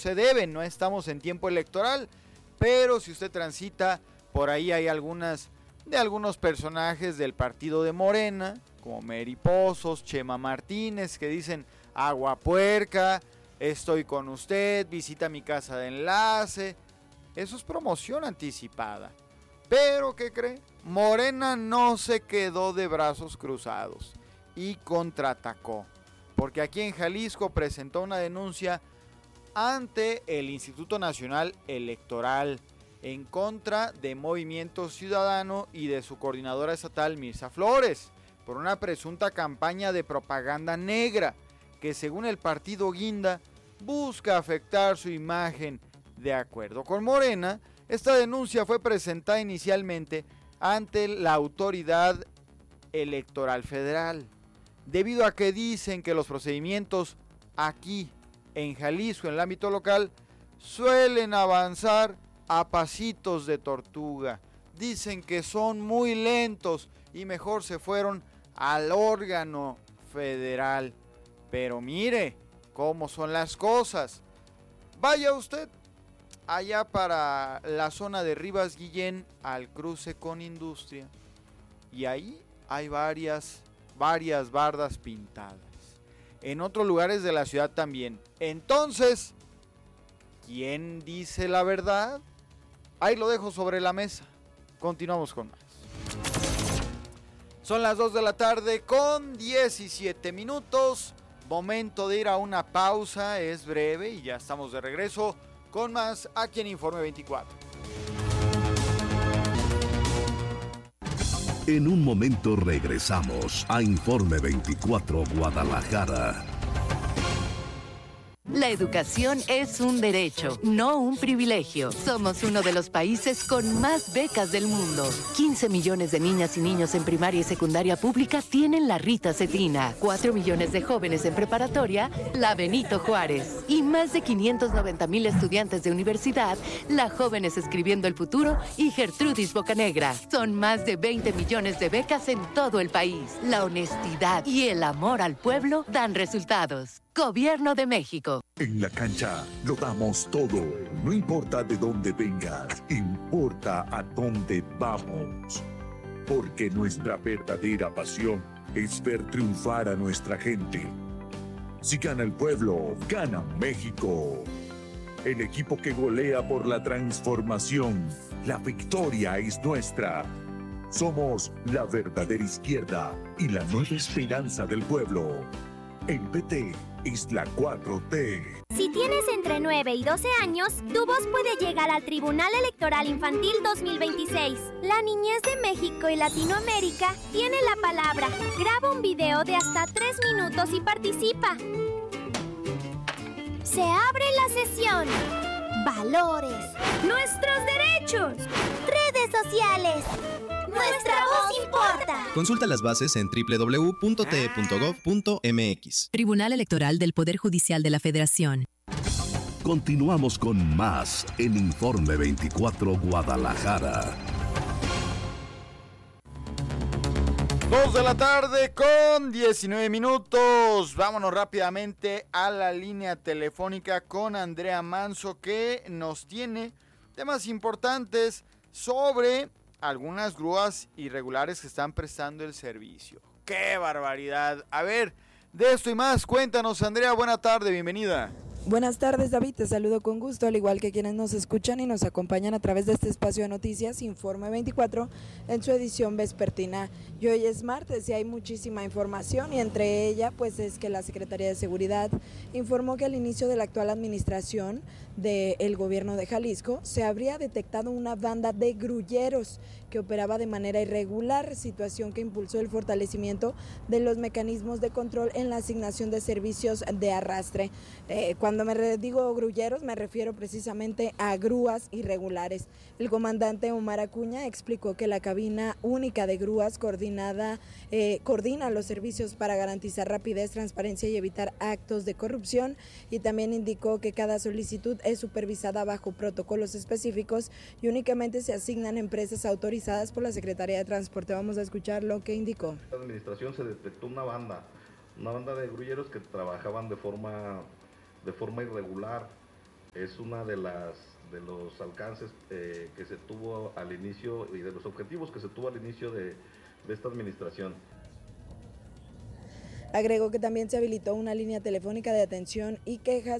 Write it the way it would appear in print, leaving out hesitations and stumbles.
se debe, no estamos en tiempo electoral, pero si usted transita, por ahí hay algunos personajes del partido de Morena, como Mary Pozos, Chema Martínez, que dicen agua puerca, estoy con usted, visita mi casa de enlace. Eso es promoción anticipada. Pero, ¿qué cree? Morena no se quedó de brazos cruzados y contraatacó, porque aquí en Jalisco presentó una denuncia ante el Instituto Nacional Electoral en contra de Movimiento Ciudadano y de su coordinadora estatal Mirza Flores por una presunta campaña de propaganda negra que, según el partido Guinda, busca afectar su imagen. De acuerdo con Morena, esta denuncia fue presentada inicialmente ante la Autoridad Electoral Federal, debido a que dicen que los procedimientos aquí en Jalisco, en el ámbito local, suelen avanzar a pasitos de tortuga. Dicen que son muy lentos y mejor se fueron al órgano federal. Pero mire cómo son las cosas. Vaya usted allá para la zona de Rivas Guillén, al cruce con Industria, y ahí hay varias bardas pintadas. En otros lugares de la ciudad también. Entonces, ¿quién dice la verdad? Ahí lo dejo sobre la mesa. Continuamos con más. Son las 2 de la tarde con 17 minutos. Momento de ir a una pausa, es breve y ya estamos de regreso con más aquí en Informe 24. En un momento regresamos a Informe 24 Guadalajara. La educación es un derecho, no un privilegio. Somos uno de los países con más becas del mundo. 15 millones de niñas y niños en primaria y secundaria pública tienen la Rita Cetina. 4 millones de jóvenes en preparatoria, la Benito Juárez. Y más de 590,000 estudiantes de universidad, la Jóvenes Escribiendo el Futuro y Gertrudis Bocanegra. Son más de 20 millones de becas en todo el país. La honestidad y el amor al pueblo dan resultados. Gobierno de México. En la cancha lo damos todo. No importa de dónde vengas, importa a dónde vamos. Porque nuestra verdadera pasión es ver triunfar a nuestra gente. Si gana el pueblo, gana México. El equipo que golea por la transformación. La victoria es nuestra. Somos la verdadera izquierda y la nueva esperanza del pueblo. El PT es la 4T. Si tienes entre 9 y 12 años, tu voz puede llegar al Tribunal Electoral Infantil 2026. La niñez de México y Latinoamérica tiene la palabra. Graba un video de hasta 3 minutos y participa. Se abre la sesión. Valores. Nuestros derechos. Redes sociales. Nuestra voz importa. Consulta las bases en www.te.gov.mx. Tribunal Electoral del Poder Judicial de la Federación. Continuamos con más en Informe 24 Guadalajara. 2 de la tarde con 19 minutos. Vámonos rápidamente a la línea telefónica con Andrea Manso, que nos tiene temas importantes sobre algunas grúas irregulares que están prestando el servicio. ¡Qué barbaridad! A ver, de esto y más, cuéntanos, Andrea. Buena tarde, bienvenida. Buenas tardes, David, te saludo con gusto, al igual que quienes nos escuchan y nos acompañan a través de este espacio de noticias, Informe 24, en su edición vespertina. Y hoy es martes y hay muchísima información, y entre ella pues es que la Secretaría de Seguridad informó que al inicio de la actual administración del gobierno de Jalisco se habría detectado una banda de grulleros que operaba de manera irregular, situación que impulsó el fortalecimiento de los mecanismos de control en la asignación de servicios de arrastre. Cuando digo grulleros me refiero precisamente a grúas irregulares. El comandante Omar Acuña explicó que la cabina única de grúas coordina los servicios para garantizar rapidez, transparencia y evitar actos de corrupción, y también indicó que cada solicitud es supervisada bajo protocolos específicos y únicamente se asignan empresas autorizadas por la Secretaría de Transporte. Vamos a escuchar lo que indicó. En la administración se detectó una banda de grulleros que trabajaban de forma irregular. Es una de los alcances que se tuvo al inicio y de los objetivos que se tuvo al inicio de esta administración. Agregó que también se habilitó una línea telefónica de atención y quejas